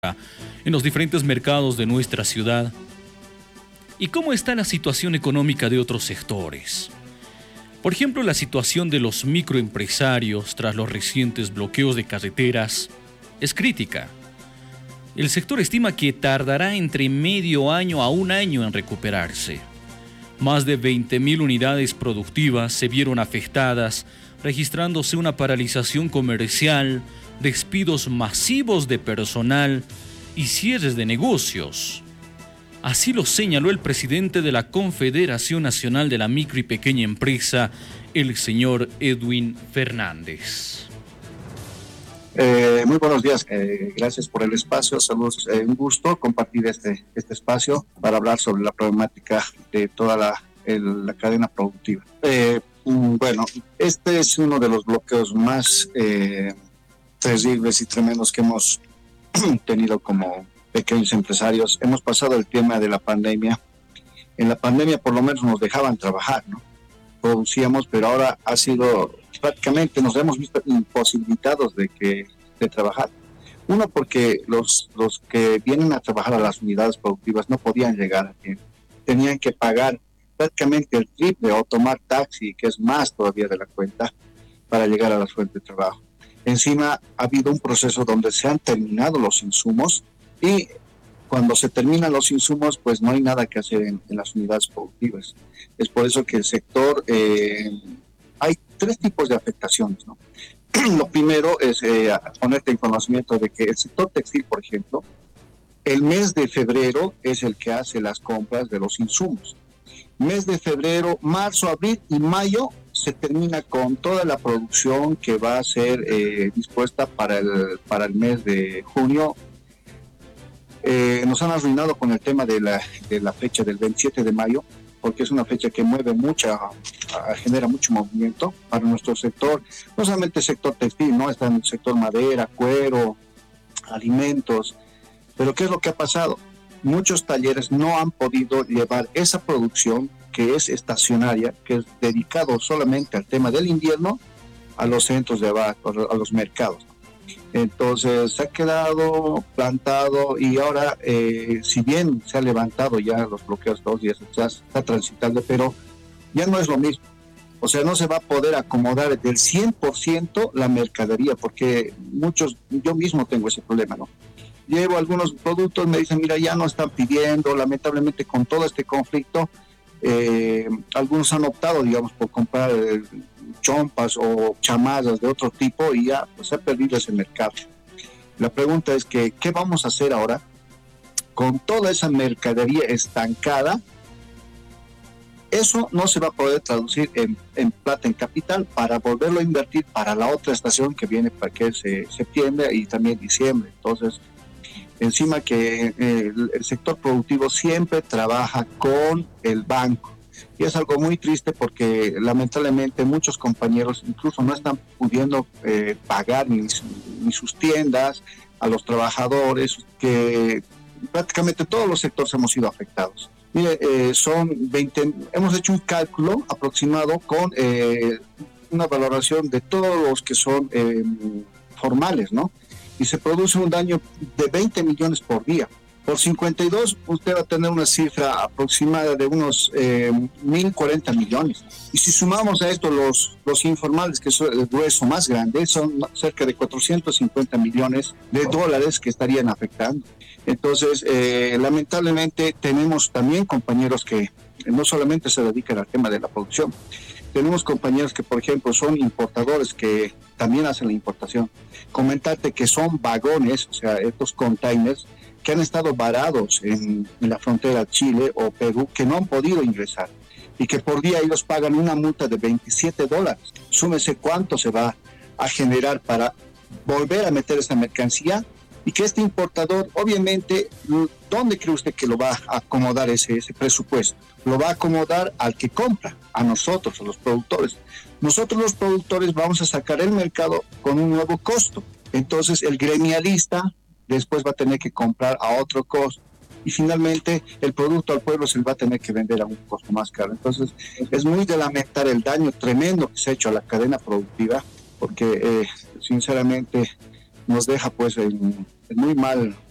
en los diferentes mercados de nuestra ciudad? ¿Y cómo está la situación económica de otros sectores? Por ejemplo, la situación de los microempresarios tras los recientes bloqueos de carreteras es crítica. El sector estima que tardará entre medio año a un año en recuperarse. Más de 20.000 unidades productivas se vieron afectadas, registrándose una paralización comercial, despidos masivos de personal y cierres de negocios. Así lo señaló el presidente de la Confederación Nacional de la Micro y Pequeña Empresa, el señor Edwin Fernández. Muy buenos días, gracias por el espacio, saludos, un gusto compartir este espacio para hablar sobre la problemática de toda la cadena productiva. Bueno, este es uno de los bloqueos más terribles y tremendos que hemos tenido como pequeños empresarios. Hemos pasado el tema de la pandemia. En la pandemia por lo menos nos dejaban trabajar, ¿no? Producíamos, pero ahora ha sido prácticamente, nos hemos visto imposibilitados de trabajar. Uno, porque los que vienen a trabajar a las unidades productivas no podían llegar a tiempo. Tenían que pagar prácticamente el triple o tomar taxi, que es más todavía de la cuenta, para llegar a las fuentes de trabajo. Encima ha habido un proceso donde se han terminado los insumos y cuando se terminan los insumos, pues no hay nada que hacer en las unidades productivas. Es por eso que el sector, hay tres tipos de afectaciones, ¿no? Lo primero es ponerte en conocimiento de que el sector textil, por ejemplo, el mes de febrero es el que hace las compras de los insumos. Mes de febrero, marzo, abril y mayo se termina con toda la producción que va a ser dispuesta para el mes de junio. Nos han arruinado con el tema de la fecha del 27 de mayo, porque es una fecha que mueve genera mucho movimiento para nuestro sector, no solamente el sector textil, ¿no? Está en el sector madera, cuero, alimentos, pero ¿qué es lo que ha pasado? Muchos talleres no han podido llevar esa producción que es estacionaria, que es dedicado solamente al tema del invierno, a los centros de abasto, a los mercados. Entonces se ha quedado plantado y ahora, si bien se ha levantado ya los bloqueos 2 días, ya está transitando, pero ya no es lo mismo. O sea, no se va a poder acomodar del 100% la mercadería, porque yo mismo tengo ese problema, ¿no? Llevo algunos productos, me dicen, mira, ya no están pidiendo, lamentablemente con todo este conflicto, algunos han optado, digamos, por comprar chompas o chamarras de otro tipo y ya pues, se ha perdido ese mercado. La pregunta es que, ¿qué vamos a hacer ahora con toda esa mercadería estancada? Eso no se va a poder traducir en plata, en capital, para volverlo a invertir para la otra estación que viene, para que es septiembre y también diciembre. Entonces, encima que el sector productivo siempre trabaja con el banco. Y es algo muy triste porque lamentablemente muchos compañeros incluso no están pudiendo pagar ni sus tiendas a los trabajadores, que prácticamente todos los sectores hemos sido afectados. Mire, hemos hecho un cálculo aproximado con una valoración de todos los que son formales, ¿no? Y se produce un daño de 20 millones por día. Por 52, usted va a tener una cifra aproximada de unos 1.040 millones. Y si sumamos a esto los informales, que son el grueso más grande, son cerca de 450 millones de dólares que estarían afectando. Entonces, lamentablemente, tenemos también compañeros que no solamente se dedican al tema de la producción. Tenemos compañeros que, por ejemplo, son importadores que también hacen la importación. Comentarte que son vagones, o sea, estos containers, que han estado varados en la frontera Chile o Perú, que no han podido ingresar y que por día ellos pagan una multa de $27. Súmese cuánto se va a generar para volver a meter esa mercancía y que este importador, obviamente, ¿dónde cree usted que lo va a acomodar ese presupuesto? Lo va a acomodar al que compra, a nosotros, a los productores. Nosotros los productores vamos a sacar el mercado con un nuevo costo. Entonces el gremialista después va a tener que comprar a otro costo y finalmente el producto al pueblo se le va a tener que vender a un costo más caro. Entonces es muy de lamentar el daño tremendo que se ha hecho a la cadena productiva, porque sinceramente nos deja pues en muy mal